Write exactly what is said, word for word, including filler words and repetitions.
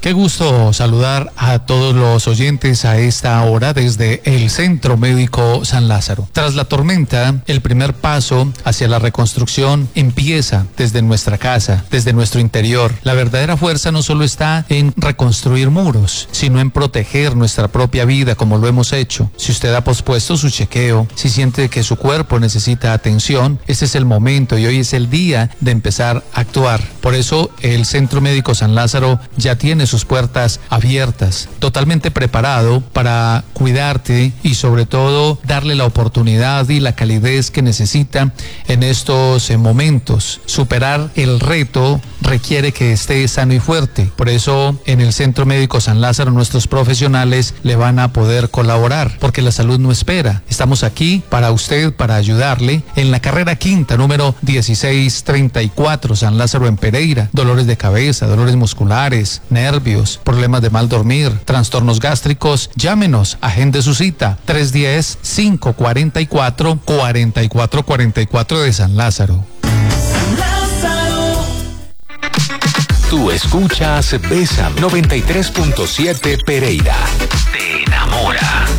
Qué gusto saludar a todos los oyentes a esta hora desde el Centro Médico San Lázaro. Tras la tormenta, el primer paso hacia la reconstrucción empieza desde nuestra casa, desde nuestro interior. La verdadera fuerza no solo está en reconstruir muros, sino en proteger nuestra propia vida como lo hemos hecho. Si usted ha pospuesto su chequeo, si siente que su cuerpo necesita atención, este es el momento y hoy es el día de empezar a actuar. Por eso el Centro Médico San Lázaro ya tiene sus puertas abiertas, totalmente preparado para cuidarte y sobre todo darle la oportunidad y la calidez que necesita en estos momentos. Superar el reto requiere que esté sano y fuerte. Por eso en el Centro Médico San Lázaro nuestros profesionales le van a poder colaborar, porque la salud no espera. Estamos aquí para usted, para ayudarle en la carrera quinta, número dieciséis treinta y cuatro, San Lázaro en Pereira. Dolores de cabeza, dolores musculares, nervios, problemas de mal dormir, trastornos gástricos. Llámenos, agende su cita, tres uno cero, cinco cuatro cuatro, cuatro cuatro cuatro cuatro de San Lázaro. Tú escuchas Bésame noventa y tres punto siete Pereira. Te enamora.